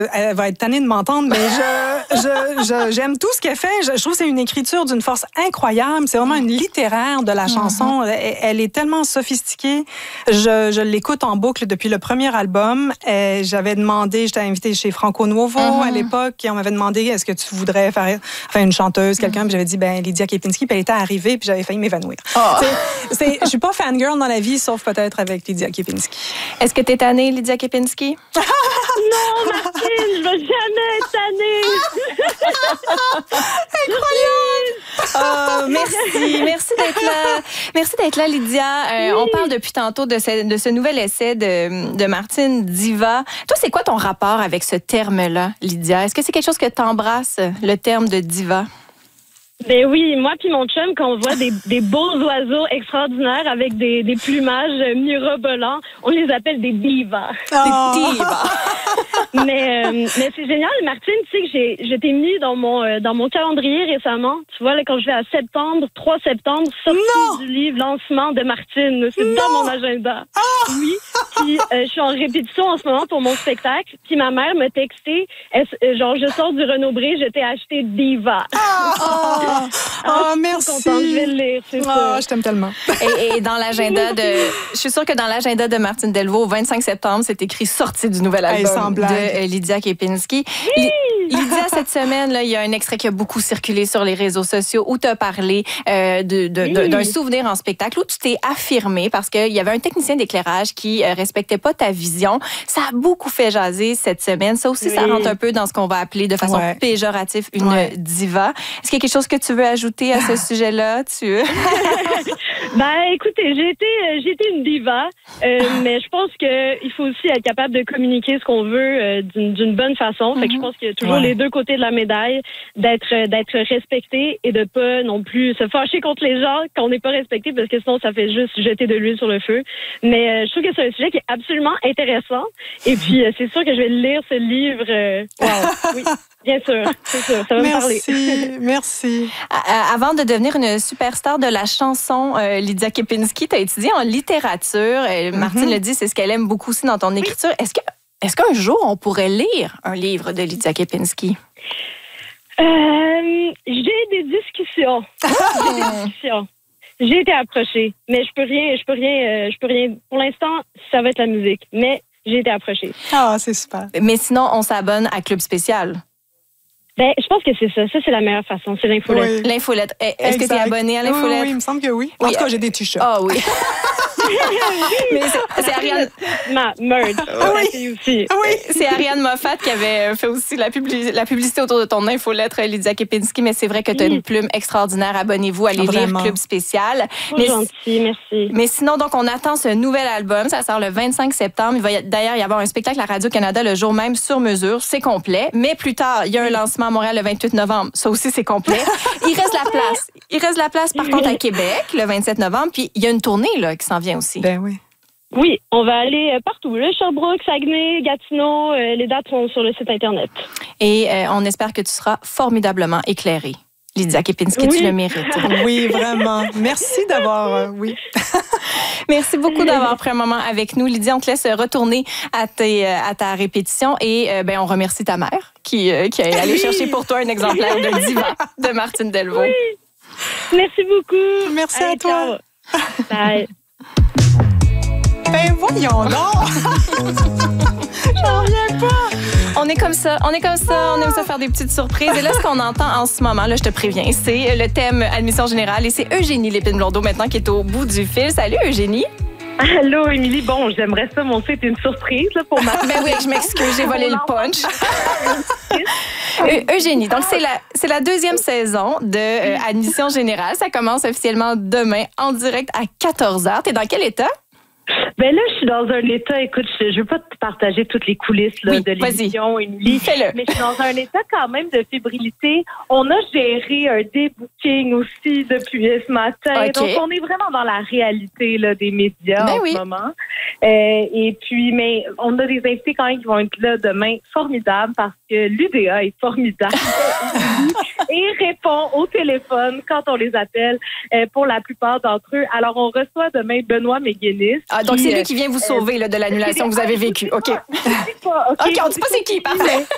Elle va être tannée de m'entendre, mais j'aime tout ce qu'elle fait. Je trouve que c'est une écriture d'une force incroyable. C'est vraiment une littéraire de la chanson. Elle est tellement sophistiquée. Je l'écoute en boucle depuis le premier album. J'avais demandé, j'étais invitée chez Franco Nuovo à l'époque, et on m'avait demandé est-ce que tu voudrais faire une chanteuse, quelqu'un. Puis j'avais dit Lydia Kepinski. Puis elle était arrivée, puis j'avais failli m'évanouir. Je suis pas fangirl dans la vie, sauf peut-être avec Lydia Kepinski. Est-ce que t'es tannée, Lydia Kepinski? Non, Martine, je vais jamais être tannée. Incroyable! Merci d'être là. Merci d'être là, Lydia. On parle depuis tantôt de ce nouvel essai de Martine Diva. Toi, c'est quoi ton rapport avec ce terme-là, Lydia? Est-ce que c'est quelque chose que t'embrasses, le terme de diva? Ben oui, moi puis mon chum, quand on voit des beaux oiseaux extraordinaires avec des plumages mirobolants, on les appelle des divas. Des divas. Mais c'est génial, Martine, tu sais que je t'ai mis dans mon calendrier récemment. Tu vois, là, quand je vais à 3 septembre, sortie du livre Lancement de Martine. C'est dans mon agenda. Oui, puis je suis en répétition en ce moment pour mon spectacle. Puis ma mère m'a texté, genre, je sors du Renaud-Bré, je t'ai acheté Diva. Merci. Je vais le lire, c'est ça. Je t'aime tellement. Et dans l'agenda je suis sûre que dans l'agenda de Martine Delvaux, au 25 septembre, c'est écrit sortie du nouvel album de Lydia Kepinski. Oui! Lydia, cette semaine, là, il y a un extrait qui a beaucoup circulé sur les réseaux sociaux où tu as parlé d'un souvenir en spectacle où tu t'es affirmée parce qu'il y avait un technicien d'éclairage qui respectait pas ta vision. Ça a beaucoup fait jaser cette semaine. Ça aussi, ça rentre un peu dans ce qu'on va appeler de façon péjorative une diva. Est-ce qu'il y a quelque chose que tu veux ajouter à ce sujet-là? Écoutez, j'ai été une diva, mais je pense qu'il faut aussi être capable de communiquer ce qu'on veut d'une bonne façon. Fait que je pense qu'il y a toujours les deux côtés de la médaille, d'être respecté et de pas non plus se fâcher contre les gens quand on n'est pas respecté, parce que sinon ça fait juste jeter de l'huile sur le feu. Mais je trouve que c'est un sujet qui est absolument intéressant. Et puis c'est sûr que je vais lire ce livre. Oui. Bien sûr, c'est ça va me parler. Merci. Avant de devenir une superstar de la chanson, Lydia Kepinski, tu as étudié en littérature. Martine le dit, c'est ce qu'elle aime beaucoup aussi dans ton écriture. Est-ce qu'un jour, on pourrait lire un livre de Lydia Kepinski? J'ai des discussions. J'ai été approchée, mais je peux rien. Pour l'instant, ça va être la musique, mais j'ai été approchée. C'est super. Mais sinon, on s'abonne à Club Spécial. Je pense que c'est ça. Ça, c'est la meilleure façon. C'est l'infolettre. Oui. L'infolettre. Est-ce que tu es abonnée à l'infolettre? Oui, il me semble que oui. En tout cas, j'ai des t-shirts. Oui. Mais c'est Ariane... Ma merch. Oui. C'est Ariane Moffat qui avait fait aussi la publicité autour de ton infolettre, Lydia Kepinski, mais c'est vrai que tu as une plume extraordinaire. Abonnez-vous à les lire Club Spécial. C'est gentil, merci. Mais sinon, donc, on attend ce nouvel album. Ça sort le 25 septembre. Il va d'ailleurs y avoir un spectacle à Radio-Canada le jour même sur mesure. C'est complet. Mais plus tard, il y a un lancement à Montréal le 28 novembre. Ça aussi, c'est complet. Il reste la place. Il reste la place, par contre, à Québec le 27 novembre. Puis il y a une tournée là, qui s'en vient aussi. Ben oui. Oui, on va aller partout. Le Sherbrooke, Saguenay, Gatineau, les dates sont sur le site Internet. Et on espère que tu seras formidablement éclairée. Lydia Kepinski, tu le mérites. Oui, vraiment. Merci d'avoir... Merci beaucoup d'avoir pris un moment avec nous. Lydia, on te laisse retourner à ta répétition et on remercie ta mère qui est allée chercher pour toi un exemplaire de Diva de Martine Delvaux. Oui. Merci beaucoup. Merci à toi. Bye. Ben voyons donc! J'en reviens pas! On est comme ça, on aime ça faire des petites surprises. Et là, ce qu'on entend en ce moment, là, je te préviens, c'est le thème admission générale et c'est Eugénie Lépine-Blondeau maintenant qui est au bout du fil. Salut Eugénie! Allô, Émilie. Bon, j'aimerais ça, mon site, une surprise là, pour ma... Ben oui, je m'excuse, j'ai volé le punch. Eugénie, donc c'est la deuxième saison de Admission Générale. Ça commence officiellement demain en direct à 14h. T'es dans quel état? Ben là, je suis dans un état, écoute, je veux pas te partager toutes les coulisses là, de l'émission, Émilie, mais je suis dans un état quand même de fébrilité. On a géré un débooking aussi depuis ce matin, donc on est vraiment dans la réalité là, des médias en ce moment. Et puis, mais on a des invités quand même qui vont être là demain, formidables, parce que l'UDA est formidable et répond au téléphone quand on les appelle pour la plupart d'entre eux. Alors, on reçoit demain Benoît McGuinness. Donc, c'est lui qui vient vous sauver là, de l'annulation que vous avez vécue. OK. OK, on ne dit pas c'est qui, parfait.